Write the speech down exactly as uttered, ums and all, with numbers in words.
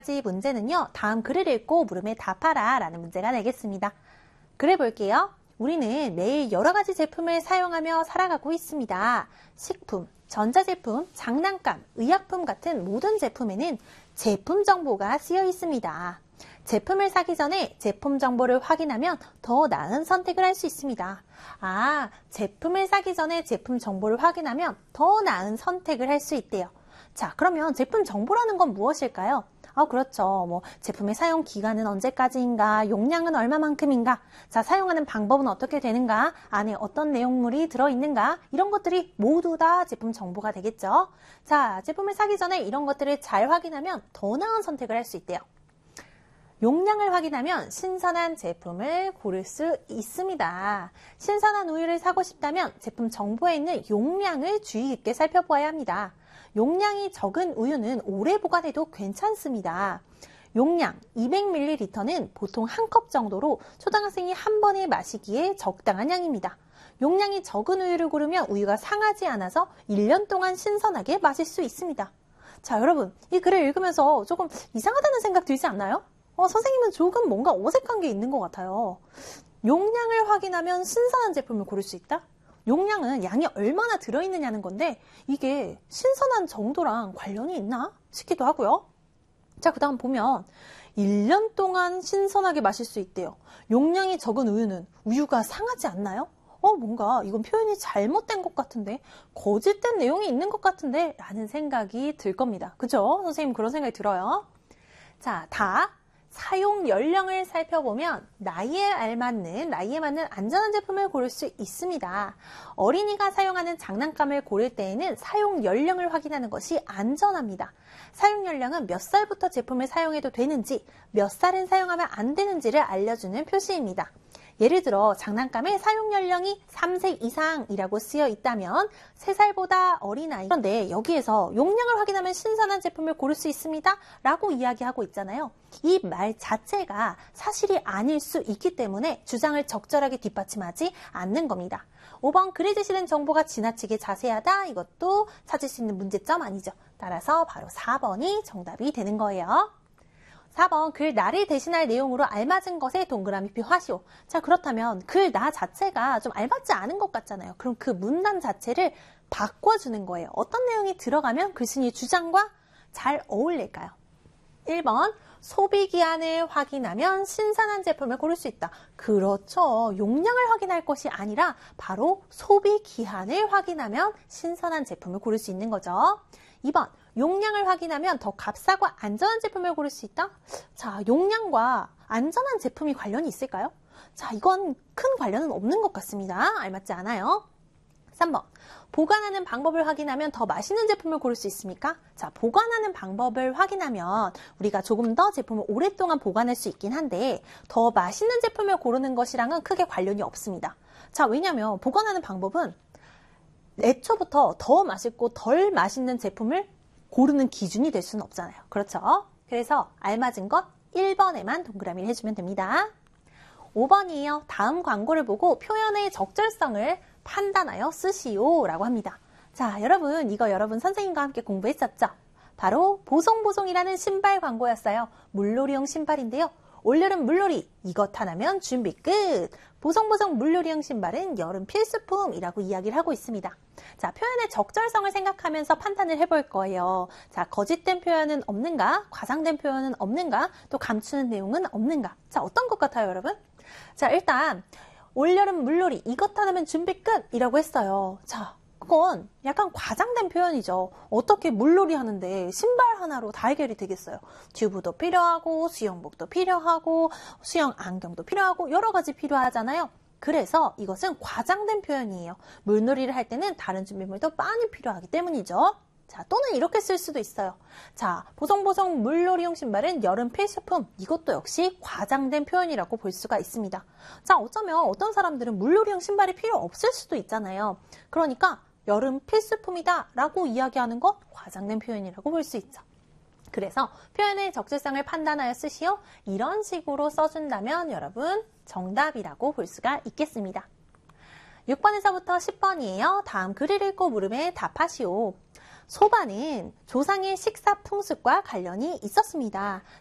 문제는요, 다음 글을 읽고 물음에 답하라 라는 문제가 되겠습니다. 글을 볼게요. 우리는 매일 여러 가지 제품을 사용하며 살아가고 있습니다. 식품, 전자제품, 장난감, 의약품 같은 모든 제품에는 제품 정보가 쓰여 있습니다. 제품을 사기 전에 제품 정보를 확인하면 더 나은 선택을 할 수 있습니다. 아, 제품을 사기 전에 제품 정보를 확인하면 더 나은 선택을 할 수 있대요. 자, 그러면 제품 정보라는 건 무엇일까요? 아, 그렇죠. 뭐 제품의 사용 기간은 언제까지인가, 용량은 얼마만큼인가, 자, 사용하는 방법은 어떻게 되는가, 안에 어떤 내용물이 들어있는가, 이런 것들이 모두 다 제품 정보가 되겠죠. 자, 제품을 사기 전에 이런 것들을 잘 확인하면 더 나은 선택을 할 수 있대요. 용량을 확인하면 신선한 제품을 고를 수 있습니다. 신선한 우유를 사고 싶다면 제품 정보에 있는 용량을 주의 깊게 살펴보아야 합니다. 용량이 적은 우유는 오래 보관해도 괜찮습니다. 용량 이백 밀리리터는 보통 한 컵 정도로 초등학생이 한 번에 마시기에 적당한 양입니다. 용량이 적은 우유를 고르면 우유가 상하지 않아서 일 년 동안 신선하게 마실 수 있습니다. 자, 여러분, 이 글을 읽으면서 조금 이상하다는 생각 들지 않나요? 어, 선생님은 조금 뭔가 어색한 게 있는 것 같아요. 용량을 확인하면 신선한 제품을 고를 수 있다? 용량은 양이 얼마나 들어있느냐는 건데 이게 신선한 정도랑 관련이 있나 싶기도 하고요. 자, 그 다음 보면 일 년 동안 신선하게 마실 수 있대요. 용량이 적은 우유는 우유가 상하지 않나요? 어, 뭔가 이건 표현이 잘못된 것 같은데, 거짓된 내용이 있는 것 같은데 라는 생각이 들 겁니다. 그죠? 선생님 그런 생각이 들어요. 자, 다 사용 연령을 살펴보면 나이에 알맞는, 나이에 맞는 안전한 제품을 고를 수 있습니다. 어린이가 사용하는 장난감을 고를 때에는 사용 연령을 확인하는 것이 안전합니다. 사용 연령은 몇 살부터 제품을 사용해도 되는지, 몇 살은 사용하면 안 되는지를 알려주는 표시입니다. 예를 들어 장난감의 사용 연령이 삼 세 이상이라고 쓰여 있다면 세 살보다 어린 아이, 그런데 여기에서 용량을 확인하면 신선한 제품을 고를 수 있습니다 라고 이야기하고 있잖아요. 이 말 자체가 사실이 아닐 수 있기 때문에 주장을 적절하게 뒷받침하지 않는 겁니다. 오 번 글에 제시된 정보가 지나치게 자세하다, 이것도 찾을 수 있는 문제점 아니죠. 따라서 바로 사 번이 정답이 되는 거예요. 사 번 글 나를 대신할 내용으로 알맞은 것에 동그라미표 하시오. 자, 그렇다면 글 나 자체가 좀 알맞지 않은 것 같잖아요. 그럼 그 문단 자체를 바꿔주는 거예요. 어떤 내용이 들어가면 글쓴이의 주장과 잘 어울릴까요? 일 번 소비기한을 확인하면 신선한 제품을 고를 수 있다. 그렇죠. 용량을 확인할 것이 아니라 바로 소비기한을 확인하면 신선한 제품을 고를 수 있는 거죠. 이 번 용량을 확인하면 더 값싸고 안전한 제품을 고를 수 있다? 자, 용량과 안전한 제품이 관련이 있을까요? 자, 이건 큰 관련은 없는 것 같습니다. 알맞지 않아요. 삼 번 보관하는 방법을 확인하면 더 맛있는 제품을 고를 수 있습니까? 자, 보관하는 방법을 확인하면 우리가 조금 더 제품을 오랫동안 보관할 수 있긴 한데 더 맛있는 제품을 고르는 것이랑은 크게 관련이 없습니다. 자, 왜냐하면 보관하는 방법은 애초부터 더 맛있고 덜 맛있는 제품을 고르는 기준이 될 수는 없잖아요. 그렇죠? 그래서 알맞은 것 일 번에만 동그라미를 해주면 됩니다. 오 번이에요. 다음 광고를 보고 표현의 적절성을 판단하여 쓰시오 라고 합니다. 자, 여러분, 이거 여러분 선생님과 함께 공부했었죠? 바로 보송보송이라는 신발 광고였어요. 물놀이용 신발인데요. 올여름 물놀이, 이것 하나면 준비 끝! 보송보송 물놀이용 신발은 여름 필수품이라고 이야기를 하고 있습니다. 자, 표현의 적절성을 생각하면서 판단을 해볼 거예요. 자, 거짓된 표현은 없는가? 과장된 표현은 없는가? 또 감추는 내용은 없는가? 자, 어떤 것 같아요, 여러분? 자, 일단 올여름 물놀이, 이것 하나면 준비 끝! 이라고 했어요. 자, 그건 약간 과장된 표현이죠. 어떻게 물놀이 하는데 신발 하나로 다 해결이 되겠어요. 튜브도 필요하고 수영복도 필요하고 수영 안경도 필요하고 여러 가지 필요하잖아요. 그래서 이것은 과장된 표현이에요. 물놀이를 할 때는 다른 준비물도 많이 필요하기 때문이죠. 자, 또는 이렇게 쓸 수도 있어요. 자, 보송보송 물놀이용 신발은 여름 필수품. 이것도 역시 과장된 표현이라고 볼 수가 있습니다. 자, 어쩌면 어떤 사람들은 물놀이용 신발이 필요 없을 수도 있잖아요. 그러니까 여름 필수품이다 라고 이야기하는 것 과장된 표현이라고 볼 수 있죠. 그래서 표현의 적절성을 판단하여 쓰시오. 이런 식으로 써준다면 여러분 정답이라고 볼 수가 있겠습니다. 육 번에서부터 십 번이에요. 다음 글을 읽고 물음에 답하시오. 소바는 조상의 식사 풍습과 관련이 있었습니다.